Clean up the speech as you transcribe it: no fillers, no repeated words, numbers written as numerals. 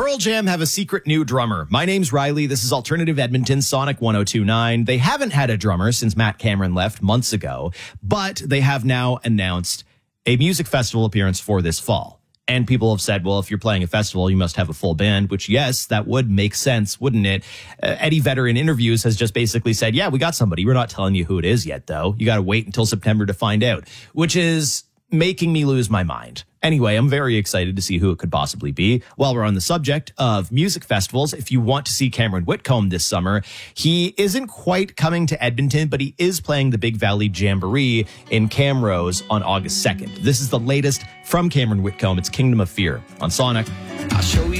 Pearl Jam have a secret new drummer. My name's Riley. This is Alternative Edmonton, Sonic 102.9. They haven't had a drummer since Matt Cameron left months ago, but they have now announced a music festival appearance for this fall. And people have said, well, if you're playing a festival, you must have a full band, which, yes, that would make sense, wouldn't it? Eddie Vedder in interviews has just basically said, yeah, we got somebody. We're not telling you who it is yet, though. You got to wait until September to find out, which is making me lose my mind. Anyway, I'm very excited to see who it could possibly be. While we're on the subject of music festivals, if you want to see Cameron Whitcomb this summer, he isn't quite coming to Edmonton, but he is playing the Big Valley Jamboree in Camrose on August 2nd. This is the latest from Cameron Whitcomb. It's Kingdom of Fear on Sonic. I'll show you.